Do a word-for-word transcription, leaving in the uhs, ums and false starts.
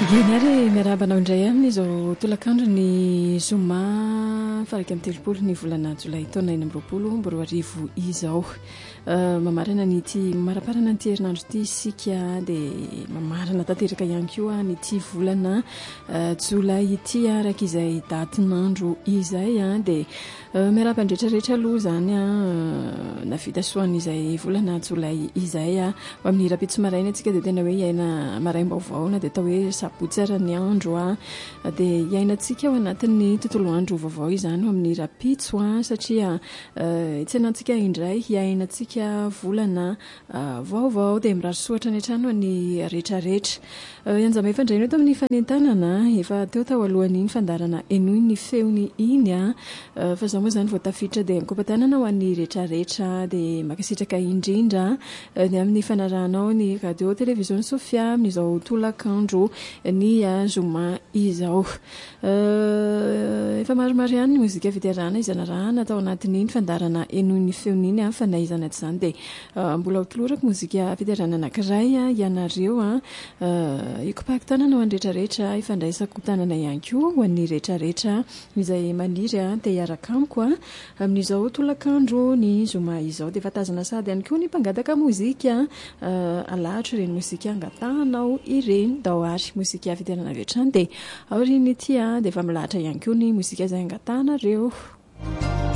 Genary miarabanao indray amin'izao tolakandro ny zoma faraka amin'ny telopolo ny volana jolay taona enina amby roapolo amby roa arivo izao. Mamarana nyty maraparana ny herinandro ity isika dia mamarana tanteraka ihany koa nyty volana jolay ity araka izay datin'andro izay dia miarapandretrarehetra aloha zany na vita soan'izay volana jolay izay amin'ny rapitso maraina antsika dia tena hoe iaina maraim-baovao na dia atao hoe sabotsara ny andro a dia iainantsika ao anatin'ny tontolo andro vaovao izany amin'ny rapitso a satria itsenantsika indray iainantsika volana vaovao dia mirarisoatra ny trano ny rehetrarehetra ianjama efa indray eto amin'ny fanentanana efa teo tao alohan'iny fandarana enoy ny feony iny a fa izao moa izany vao tafiditra dia ankopatanana ho an'ny rehetrarehetra dia makasitraka indrindra ny amin'ny fanaranao ny radio televizion Sofia amin'izao tolakandro ny zoma izao efa maromaro ihany ny mozika fiterana izanarahana atao anatin'iny fandarana enoy ny feony iny fa naizana tsy izany dia mbola hotolorako mozika fiterana anankiray ianareo ikopaky tanana ho an'ny rehetrarehetra ifandraisako tanana ihany koa ho an'ny rehetrarehetra izay maniry dia hiaraka amiko amin'izao tolakandro ny zoma izao dia fatazana sady ihany koa ny mpangataka mozika alahatra ireny mozika angatanao ireny daoary mozika fiterana avy hatrany dia aorian'ity dia efa milahatra ihany koa ny mozika izay angatanareo.